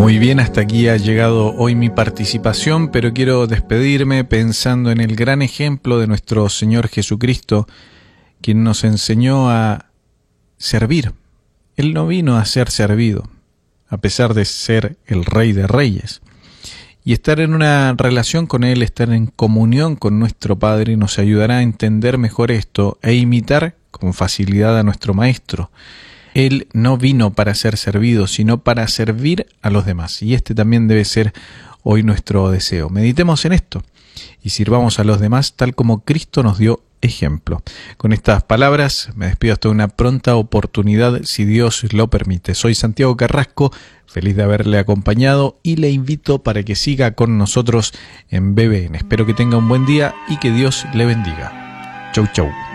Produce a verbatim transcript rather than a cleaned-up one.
Muy bien, hasta aquí ha llegado hoy mi participación, pero quiero despedirme pensando en el gran ejemplo de nuestro Señor Jesucristo, quien nos enseñó a servir. Él no vino a ser servido, a pesar de ser el Rey de Reyes. Y estar en una relación con Él, estar en comunión con nuestro Padre, nos ayudará a entender mejor esto e imitar con facilidad a nuestro Maestro. Él no vino para ser servido, sino para servir a los demás. Y este también debe ser hoy nuestro deseo. Meditemos en esto y sirvamos a los demás tal como Cristo nos dio ejemplo. Con estas palabras me despido hasta una pronta oportunidad, si Dios lo permite. Soy Santiago Carrasco, feliz de haberle acompañado y le invito para que siga con nosotros en B B N. Espero que tenga un buen día y que Dios le bendiga. Chau, chau.